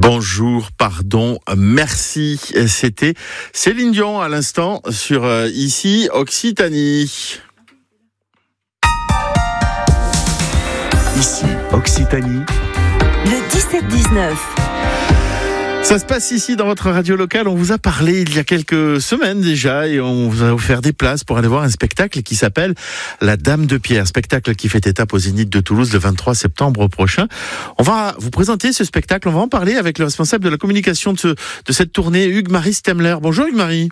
Bonjour, pardon, merci. C'était Céline Dion à l'instant sur Ici Occitanie. Ici Occitanie. Le 17-19. Ça se passe ici dans votre radio locale. On vous a parlé il y a quelques semaines déjà et on vous a offert des places pour aller voir un spectacle qui s'appelle La Dame de Pierre. Spectacle qui fait étape au Zénith de Toulouse le 23 septembre prochain. On va vous présenter ce spectacle. On va en parler avec le responsable de la communication de cette tournée, Hugues-Marie Stemler. Bonjour Hugues-Marie.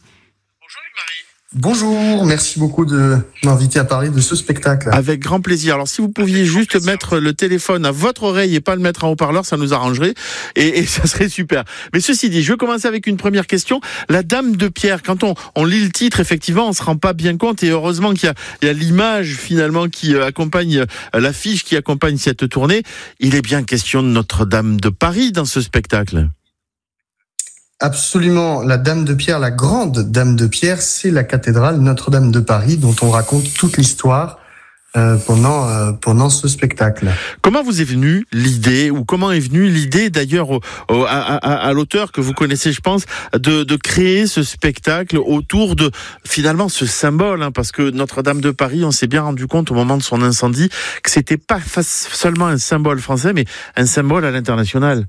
Bonjour, merci beaucoup de m'inviter à parler de ce spectacle. Avec grand plaisir. Alors si vous pouviez juste mettre le téléphone à votre oreille et pas le mettre en haut-parleur, ça nous arrangerait et ça serait super. Mais ceci dit, je vais commencer avec une première question. La Dame de Pierre, quand on lit le titre, effectivement, on se rend pas bien compte et heureusement qu'il y a l'image finalement qui accompagne l'affiche qui accompagne cette tournée. Il est bien question de Notre-Dame de Paris dans ce spectacle. Absolument, la Dame de Pierre, la grande Dame de Pierre, c'est la cathédrale Notre-Dame de Paris dont on raconte toute l'histoire pendant ce spectacle. Comment vous est venue l'idée, ou comment est venue l'idée d'ailleurs à l'auteur que vous connaissez, je pense, de créer ce spectacle autour de finalement ce symbole, parce que Notre-Dame de Paris, on s'est bien rendu compte au moment de son incendie que c'était pas seulement un symbole français, mais un symbole à l'international.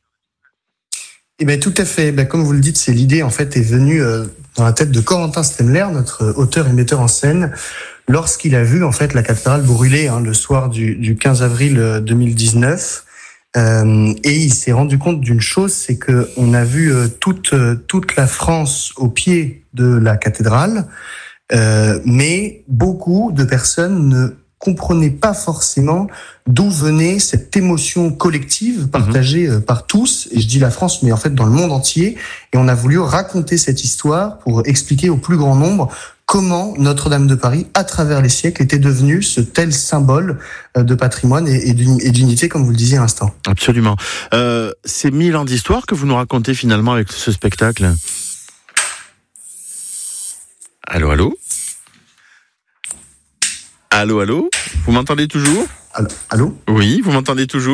Eh bien, tout à fait. Comme vous le dites, c'est l'idée en fait est venue dans la tête de Corentin Stemler, notre auteur et metteur en scène, lorsqu'il a vu en fait la cathédrale brûler le soir du 15 avril 2019. Et il s'est rendu compte d'une chose, c'est que on a vu toute la France au pied de la cathédrale, mais beaucoup de personnes ne comprenaient pas forcément d'où venait cette émotion collective partagée par tous, et je dis la France, mais en fait dans le monde entier, et on a voulu raconter cette histoire pour expliquer au plus grand nombre comment Notre-Dame de Paris, à travers les siècles, était devenue ce tel symbole de patrimoine et d'unité, comme vous le disiez à l'instant. Absolument. C'est 1000 ans d'histoire que vous nous racontez finalement avec ce spectacle. Allô, allô ? Allô, allô ? Vous m'entendez toujours ? Allô ? Oui, vous m'entendez toujours ?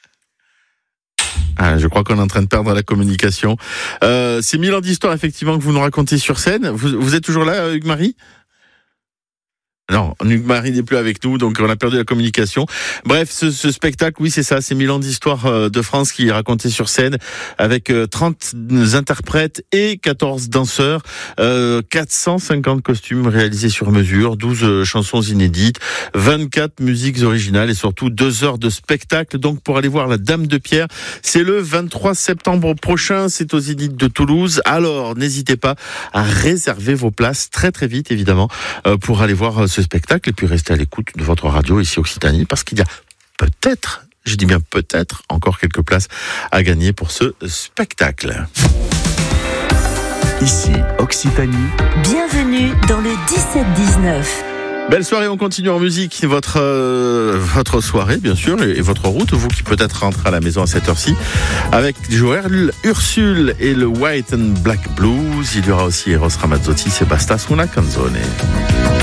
Je crois qu'on est en train de perdre la communication. C'est 1000 ans d'histoire, effectivement, que vous nous racontez sur scène. Vous êtes toujours là, Hugues-Marie ? Non, Hugues-Marie n'est plus avec nous, donc on a perdu la communication. Bref, ce spectacle, oui, c'est ça, c'est 1000 ans d'histoire de France qui est raconté sur scène avec 30 interprètes et 14 danseurs, 450 costumes réalisés sur mesure, 12 chansons inédites, 24 musiques originales et surtout 2 heures de spectacle. Donc pour aller voir La Dame de Pierre, c'est le 23 septembre prochain, c'est au Zénith de Toulouse. Alors n'hésitez pas à réserver vos places très très vite, évidemment, pour aller voir ce spectacle et puis rester à l'écoute de votre radio ici Occitanie, parce qu'il y a peut-être, je dis bien peut-être, encore quelques places à gagner pour ce spectacle. Ici Occitanie. Bienvenue dans le 17-19. Belle soirée, on continue en musique, votre soirée bien sûr et votre route, vous qui peut-être rentrez à la maison à cette heure-ci, avec Joël Ursule et le White and Black Blues. Il y aura aussi Eros Ramazzotti, c'est Basta su una canzone.